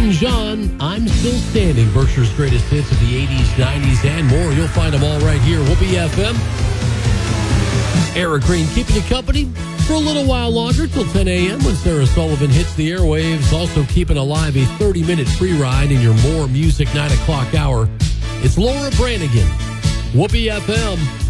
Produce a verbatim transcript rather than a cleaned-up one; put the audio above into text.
Elton John, I'm Still Standing, Berkshire's greatest hits of the eighties, nineties, and more. You'll find them all right here. Whoopee F M. Eric Green keeping you company for a little while longer till ten a.m. when Sarah Sullivan hits the airwaves. Also keeping alive a thirty-minute free ride in your More Music nine o'clock hour. It's Laura Branigan. Whoopee F M.